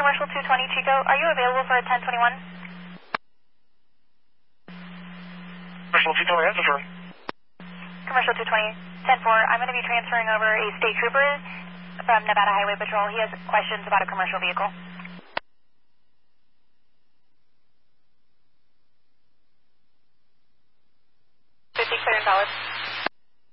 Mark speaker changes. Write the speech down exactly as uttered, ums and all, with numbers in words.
Speaker 1: Commercial two twenty Chico. Are you available for a ten twenty-one?
Speaker 2: Commercial two twenty, that's affirm.
Speaker 1: Commercial two twenty, ten four. I'm going to be transferring over a state trooper from Nevada Highway Patrol. He has questions about a commercial vehicle. fifty clear and valid.